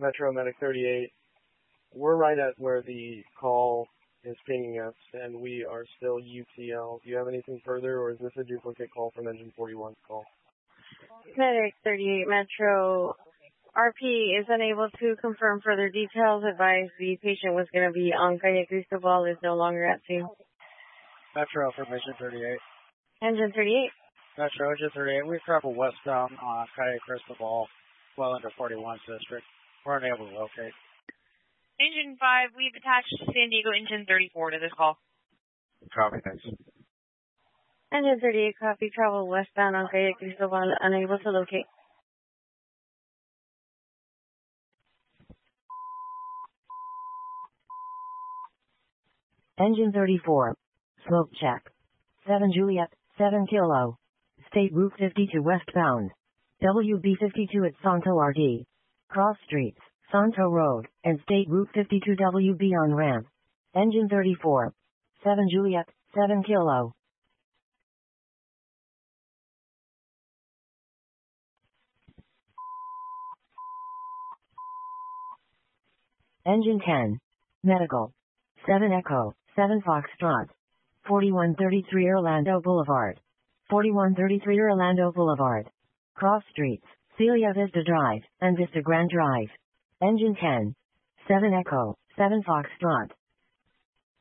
Metro Medic 38. We're right at where the call is pinging us, and we are still UTL. Do you have anything further, or is this a duplicate call from Engine 41's call? Medic 38 Metro. RP is unable to confirm further details. Advised the patient was going to be on Calle Cristobal, is no longer at scene. Metro from Engine 38. Engine 38. Metro, Engine 38. We travel westbound on Calle Cristobal, well under 41 district. We're unable to locate. Engine 5, we've attached San Diego Engine 34 to this call. Copy, thanks. Engine 38, copy. Travel westbound on Calle Cristobal, unable to locate. Engine 34. Smoke check. 7 Juliet, 7 Kilo. State Route 52 westbound. WB52 at Santo RD. Cross streets, Santo Road, and State Route 52 WB on ramp. Engine 34. 7 Juliet, 7 Kilo. Engine 10. Medical. 7 Echo, 7 Foxtrot. 4133 Orlando Boulevard. 4133 Orlando Boulevard. Cross streets, Celia Vista Drive, and Vista Grand Drive. Engine 10. 7 Echo, 7 Foxtrot.